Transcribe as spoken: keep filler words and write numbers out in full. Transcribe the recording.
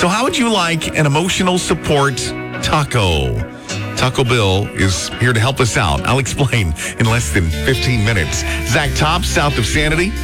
So how would you like an emotional support taco? Taco Bill is here to help us out. I'll explain in less than fifteen minutes. Zach Top, south of Sanity.